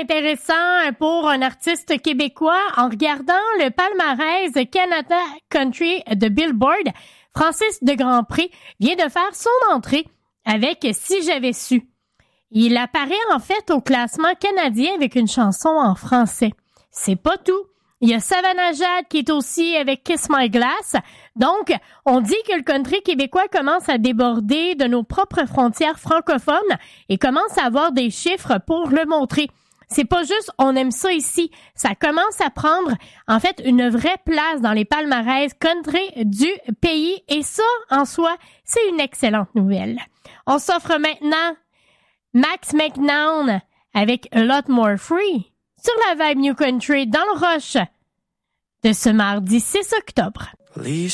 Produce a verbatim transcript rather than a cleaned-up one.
intéressant pour un artiste québécois. En regardant le palmarès Canada Country de Billboard, Francis de Grandpré vient de faire son entrée avec « Si j'avais su ». Il apparaît en fait au classement canadien avec une chanson en français. C'est pas tout. Il y a Savannah Jade qui est aussi avec Kiss My Glass. Donc, on dit que le country québécois commence à déborder de nos propres frontières francophones et commence à avoir des chiffres pour le montrer. C'est pas juste on aime ça ici, ça commence à prendre en fait une vraie place dans les palmarès country du pays et ça en soi, c'est une excellente nouvelle. On s'offre maintenant Max McNown avec A Lot More Free sur la Vibe New Country dans le rush de ce mardi six octobre.